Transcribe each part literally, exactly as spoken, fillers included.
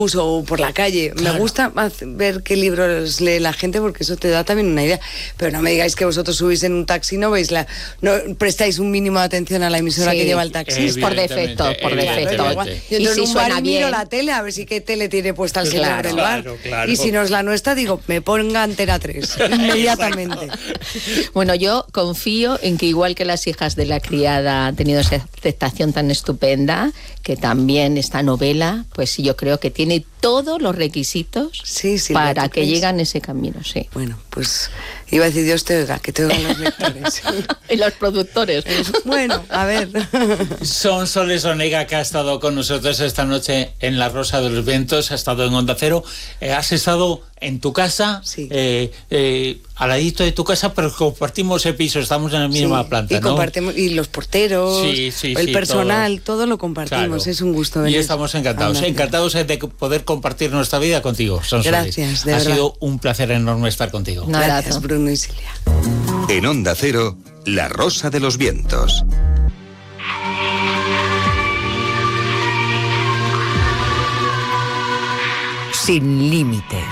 o por la calle. Claro. Me gusta ver qué libros lee la gente porque eso te da también una idea. Pero no me digáis que vosotros subís en un taxi, no veis la, no prestáis un mínimo de atención a la emisora sí, que lleva el taxi. Por defecto, por defecto. Yo entro en un bar y miro la tele a ver si qué tele tiene puesta el señor claro, del bar. Claro, claro. Y si no es la nuestra, digo, me ponga Antena tres inmediatamente. Bueno, yo confío en que igual que Las hijas de la criada han tenido esa aceptación tan estupenda, que también esta novela, pues yo creo que tiene todos los requisitos sí, sí, para que lleguen ese camino, sí. Bueno, pues iba a decir Dios te oiga, que te oigan los lectores. Y los productores. Bueno, a ver. Sonsoles Onega, que ha estado con nosotros esta noche en La Rosa de los Vientos, ha estado en Onda Cero. Eh, has estado en tu casa, sí. eh, eh, al ladito de tu casa, pero compartimos el piso, estamos en la misma sí, planta, y ¿no? Compartimos, y los porteros, sí, sí, el sí, personal, todo, todo lo compartimos, claro. Es un gusto venir. Y estamos encantados, Anda, encantados de poder compartir nuestra vida contigo, Sonsoles. Gracias, de ha verdad. sido un placer enorme estar contigo. No, gracias, Bruno y Silvia. En Onda Cero, La Rosa de los Vientos. Sin límites.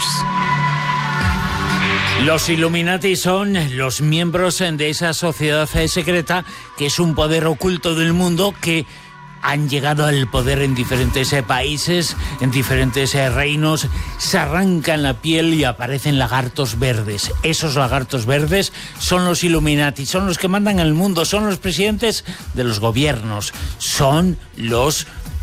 Los Illuminati son los miembros de esa sociedad secreta que es un poder oculto del mundo que han llegado al poder en diferentes países, en diferentes reinos, se arrancan la piel y aparecen lagartos verdes. Esos lagartos verdes son los Illuminati, son los que mandan el mundo, son los presidentes de los gobiernos, son los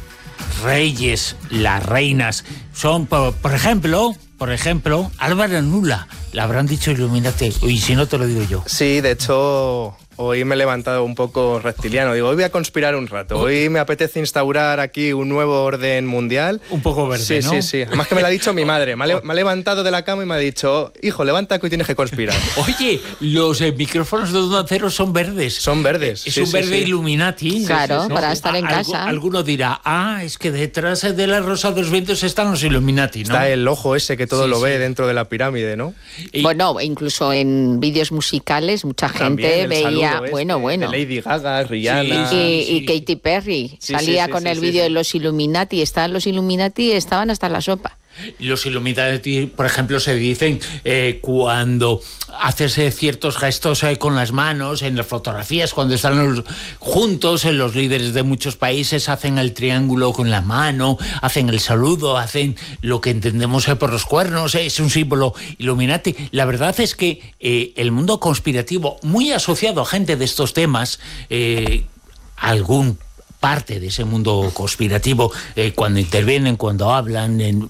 reyes, las reinas. Son, por, por ejemplo, por ejemplo, Álvaro Nula. Le habrán dicho Illuminati, y si no te lo digo yo. Sí, de hecho, hoy me he levantado un poco reptiliano. Digo, hoy voy a conspirar un rato. Hoy me apetece instaurar aquí un nuevo orden mundial. Un poco verde, sí, ¿no? Sí, sí, sí. Además que me lo ha dicho mi madre. Me ha, me ha levantado de la cama y me ha dicho, hijo, levanta que hoy tienes que conspirar. Oye, los eh, micrófonos de Onda Cero son verdes. Son verdes. Es sí, un sí, verde sí. Illuminati. Claro, sí, sí, para ¿no? estar en Algu casa. Alguno dirá, ah, es que detrás de La Rosa de los Vientos están los Illuminati, ¿no? Está el ojo ese que todo sí, lo sí. ve dentro de la pirámide, ¿no? Y bueno, incluso en vídeos musicales mucha gente veía, este, bueno, bueno. De Lady Gaga, Rihanna. Sí, y, sí. y Katy Perry sí, salía sí, sí, con sí, el sí, vídeo sí. de los Illuminati. Estaban los Illuminati, estaban hasta la sopa. Los Illuminati, por ejemplo, se dicen eh, cuando haces eh, ciertos gestos eh, con las manos, en las fotografías, cuando están los, juntos, eh, los líderes de muchos países hacen el triángulo con la mano, hacen el saludo, hacen lo que entendemos eh, por los cuernos, eh, es un símbolo Illuminati. La verdad es que eh, el mundo conspirativo, muy asociado a gente de estos temas, eh, algún parte de ese mundo conspirativo, eh, cuando intervienen, cuando hablan, en,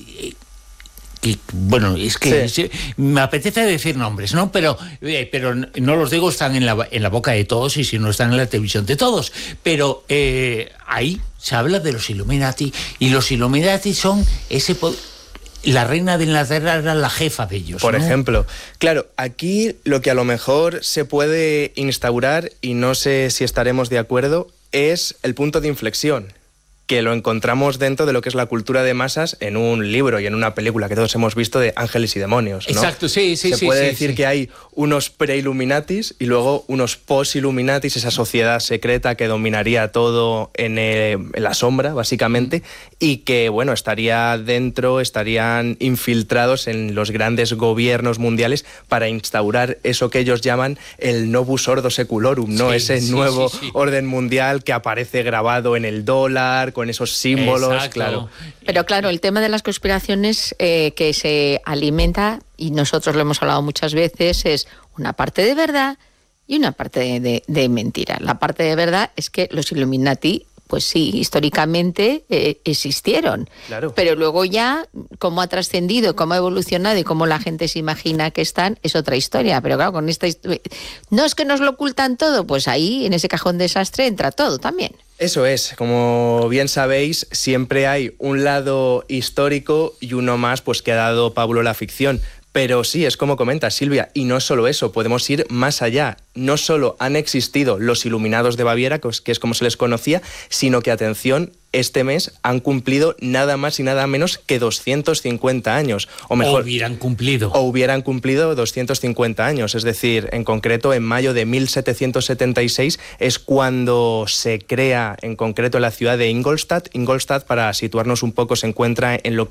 que, bueno, es que sí. me apetece decir nombres, ¿no? Pero, eh, pero no los digo, están en la, en la boca de todos y si no están en la televisión de todos. Pero eh, ahí se habla de los Illuminati y los Illuminati son ese poder. La reina de Inglaterra era la jefa de ellos, Por ¿no? ejemplo. Claro, aquí lo que a lo mejor se puede instaurar, y no sé si estaremos de acuerdo, es el punto de inflexión, que lo encontramos dentro de lo que es la cultura de masas en un libro y en una película que todos hemos visto de Ángeles y Demonios, ¿no? Exacto, sí, sí, Se sí. puede sí, decir sí. que hay unos pre-Illuminatis y luego unos post-Illuminatis, esa sociedad secreta que dominaría todo en, eh, en la sombra, básicamente, y que, bueno, estaría dentro, estarían infiltrados en los grandes gobiernos mundiales para instaurar eso que ellos llaman el novus ordo seculorum, ¿no? Sí, Ese sí, nuevo sí, sí. orden mundial que aparece grabado en el dólar, con esos símbolos, Exacto. claro. Pero claro, el tema de las conspiraciones eh, que se alimenta, y nosotros lo hemos hablado muchas veces, es una parte de verdad y una parte de, de, de mentira. La parte de verdad es que los Illuminati, pues sí, históricamente eh, existieron. Claro. Pero luego ya, cómo ha trascendido, cómo ha evolucionado y cómo la gente se imagina que están, es otra historia. Pero claro, con esta historia... No es que nos lo ocultan todo, pues ahí, en ese cajón desastre, entra todo también. Eso es, como bien sabéis, siempre hay un lado histórico y uno más pues que ha dado Pablo la ficción. Pero sí, es como comenta Silvia, y no solo eso, podemos ir más allá. No solo han existido los Iluminados de Baviera, que es como se les conocía, sino que, atención, este mes han cumplido nada más y nada menos que doscientos cincuenta años. O mejor, o hubieran cumplido. O hubieran cumplido doscientos cincuenta años. Es decir, en concreto, en mayo de mil setecientos setenta y seis es cuando se crea, en concreto, la ciudad de Ingolstadt. Ingolstadt, para situarnos un poco, se encuentra en lo